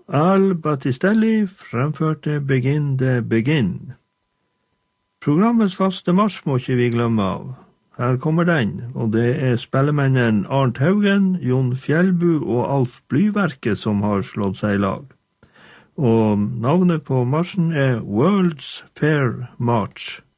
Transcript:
Al Battistelli fremførte Begin the Begin. Programmets faste marsj må ikke vi glemme av. Her kommer den, og det spellemennene Arnt Haugen, Jon Fjellbu og Alf Blyverke som har slått seg i lag. Og navnet på marsjen World's Fair March.